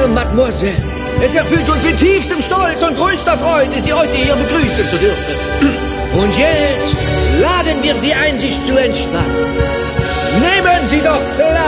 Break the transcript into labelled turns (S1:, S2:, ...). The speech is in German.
S1: Herren, Mademoiselle, es erfüllt uns mit tiefstem Stolz und größter Freude, Sie heute hier begrüßen zu dürfen. Und jetzt laden wir Sie ein, sich zu entspannen. Nehmen Sie doch Platz!